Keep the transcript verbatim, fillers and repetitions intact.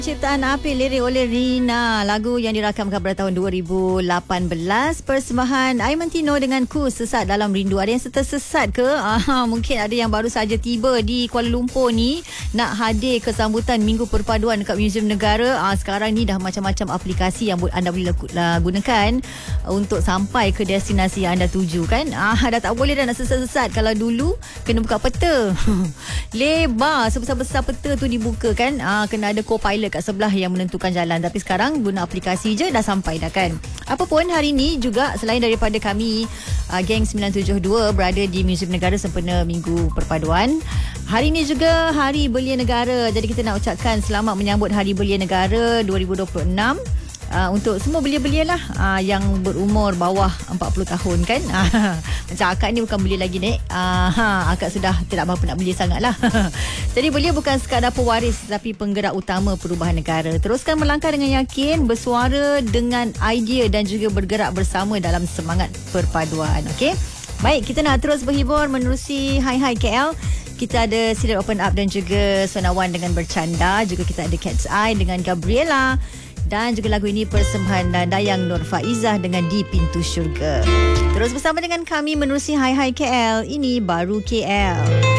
Ciptaan Api, lirik oleh Rina. Lagu yang dirakamkan pada tahun dua ribu lapan belas. Persembahan Aiman Tino dengan Ku Sesat Dalam Rindu. Ada yang tersesat ke? Ah, mungkin ada yang baru saja tiba di Kuala Lumpur ni nak hadir ke sambutan Minggu Perpaduan dekat Muzium Negara. Ah, sekarang ni dah macam-macam aplikasi yang anda boleh gunakan untuk sampai ke destinasi yang anda tuju kan. Ah, dah tak boleh dah nak sesat-sesat. Kalau dulu kena buka peta. Lebar sebesar-besar peta tu dibuka kan. Ah, kena ada co-pilot kat sebelah yang menentukan jalan. Tapi sekarang guna aplikasi je dah sampai dah kan. Apa pun hari ni juga selain daripada kami uh, Geng sembilan tujuh dua berada di Muzium Negara sempena Minggu Perpaduan, hari ni juga Hari Belia Negara. Jadi kita nak ucapkan selamat menyambut Hari Belia Negara dua ribu dua puluh enam. Uh, untuk semua belia-belia lah uh, yang berumur bawah empat puluh tahun kan. Uh, macam akak ni bukan belia lagi nek. Uh, ha, akak sudah tidak apa-apa nak belia sangat lah. Jadi belia bukan sekadar pewaris tapi penggerak utama perubahan negara. Teruskan melangkah dengan yakin, bersuara dengan idea dan juga bergerak bersama dalam semangat perpaduan. Okey. Baik, kita nak terus berhibur menerusi Hai Hai K L. Kita ada Silat Open Up dan juga Sonawan dengan Bercanda. Juga kita ada Cat's Eye dengan Gabriela. Dan juga lagu ini persembahan Dayang Nur Faizah dengan Di Pintu Syurga. Terus bersama dengan kami menerusi Hai Hai K L. Ini Baru K L.